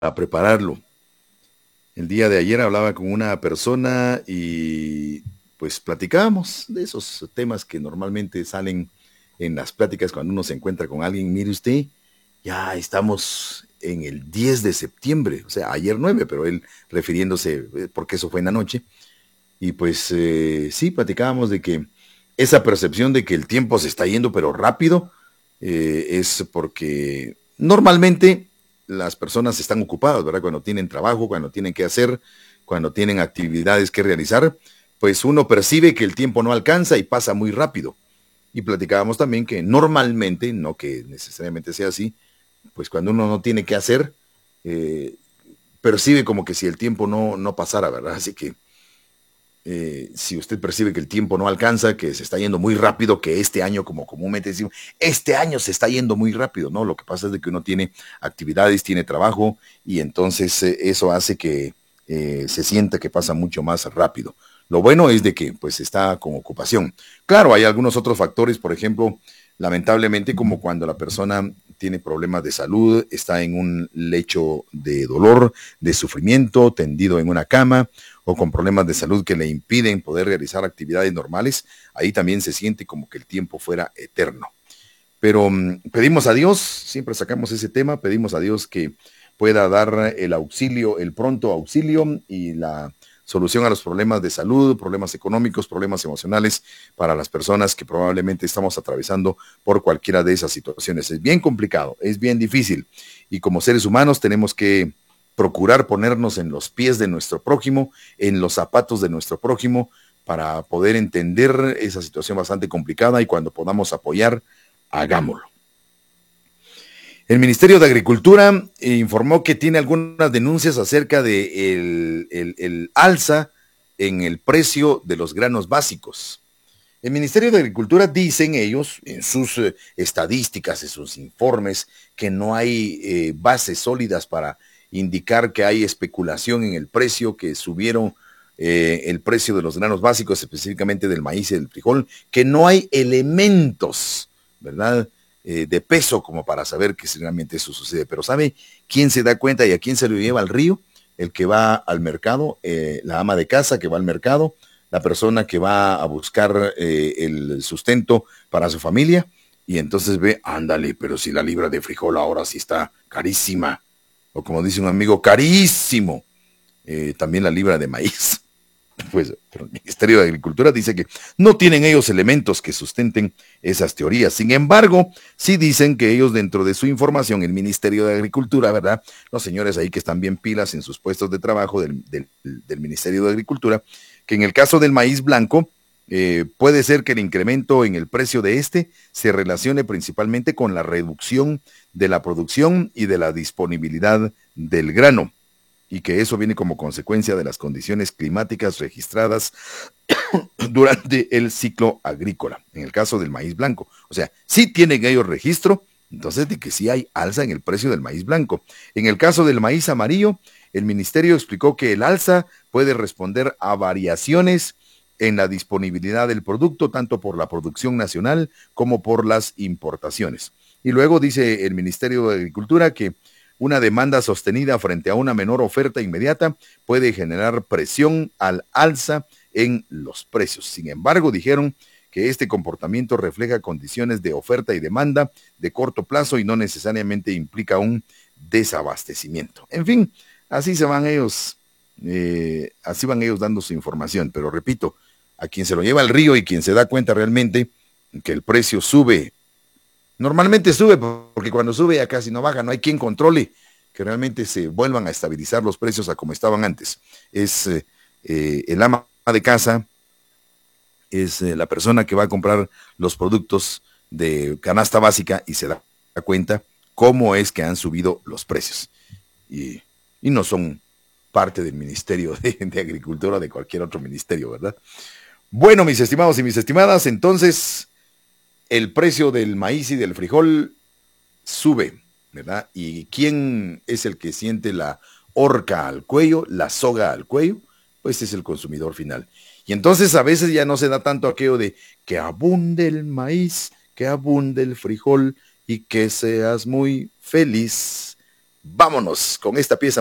prepararlo. El día de ayer hablaba con una persona y pues platicábamos de esos temas que normalmente salen en las pláticas cuando uno se encuentra con alguien. Mire usted, ya estamos en el 10 de septiembre, o sea, ayer 9, pero él refiriéndose, porque eso fue en la noche. Y pues sí, platicábamos de que esa percepción de que el tiempo se está yendo pero rápido es porque normalmente las personas están ocupadas, ¿verdad? Cuando tienen trabajo, cuando tienen que hacer, cuando tienen actividades que realizar, pues uno percibe que el tiempo no alcanza y pasa muy rápido. Y platicábamos también que normalmente, no que necesariamente sea así, pues cuando uno no tiene que hacer, eh, percibe como que si el tiempo no pasara, ¿verdad? Así que si usted percibe que el tiempo no alcanza, que se está yendo muy rápido, que este año, como comúnmente decimos, este año se está yendo muy rápido, ¿no? Lo que pasa es de que uno tiene actividades, tiene trabajo, y entonces eso hace que se sienta que pasa mucho más rápido. Lo bueno es de que pues está con ocupación. Claro, hay algunos otros factores, por ejemplo, lamentablemente como cuando la persona tiene problemas de salud, está en un lecho de dolor, de sufrimiento, tendido en una cama, o con problemas de salud que le impiden poder realizar actividades normales, ahí también se siente como que el tiempo fuera eterno. Pero pedimos a Dios, siempre sacamos ese tema, pedimos a Dios que pueda dar el auxilio, el pronto auxilio y la solución a los problemas de salud, problemas económicos, problemas emocionales para las personas que probablemente estamos atravesando por cualquiera de esas situaciones. Es bien complicado, es bien difícil y como seres humanos tenemos que procurar ponernos en los pies de nuestro prójimo, en los zapatos de nuestro prójimo, para poder entender esa situación bastante complicada y cuando podamos apoyar, hagámoslo. El Ministerio de Agricultura informó que tiene algunas denuncias acerca de el alza en el precio de los granos básicos. El Ministerio de Agricultura dicen ellos, en sus estadísticas, en sus informes, que no hay bases sólidas para indicar que hay especulación en el precio, que subieron el precio de los granos básicos, específicamente del maíz y del frijol, que no hay elementos, ¿verdad?, de peso como para saber que realmente eso sucede. Pero ¿sabe quién se da cuenta y a quién se lo lleva al río? El que va al mercado, la ama de casa que va al mercado, la persona que va a buscar el sustento para su familia y entonces ve, ándale, pero si la libra de frijol ahora sí está carísima, o como dice un amigo, carísimo, también la libra de maíz. Pues pero el Ministerio de Agricultura dice que no tienen ellos elementos que sustenten esas teorías. Sin embargo, sí dicen que ellos dentro de su información, el Ministerio de Agricultura, ¿verdad? Los señores ahí que están bien pilas en sus puestos de trabajo del Ministerio de Agricultura, que en el caso del maíz blanco, puede ser que el incremento en el precio de este se relacione principalmente con la reducción de la producción y de la disponibilidad del grano y que eso viene como consecuencia de las condiciones climáticas registradas durante el ciclo agrícola, en el caso del maíz blanco. O sea, sí tienen ellos registro, entonces de que sí hay alza en el precio del maíz blanco. En el caso del maíz amarillo, el ministerio explicó que el alza puede responder a variaciones en la disponibilidad del producto, tanto por la producción nacional como por las importaciones. Y luego dice el Ministerio de Agricultura que una demanda sostenida frente a una menor oferta inmediata puede generar presión al alza en los precios. Sin embargo, dijeron que este comportamiento refleja condiciones de oferta y demanda de corto plazo y no necesariamente implica un desabastecimiento. En fin, así se van ellos, así van ellos dando su información. Pero repito, a quien se lo lleva al río y quien se da cuenta realmente que el precio sube. Normalmente sube porque cuando sube ya casi no baja, no hay quien controle que realmente se vuelvan a estabilizar los precios a como estaban antes. Es el ama de casa, es la persona que va a comprar los productos de canasta básica y se da cuenta cómo es que han subido los precios. Y, y no son parte del Ministerio de Agricultura o de cualquier otro ministerio, ¿verdad? Bueno, mis estimados y mis estimadas, entonces el precio del maíz y del frijol sube, ¿verdad? ¿Y quién es el que siente la horca al cuello, la soga al cuello? Pues es el consumidor final. Y entonces a veces ya no se da tanto aquello de que abunde el maíz, que abunde el frijol y que seas muy feliz. Vámonos con esta pieza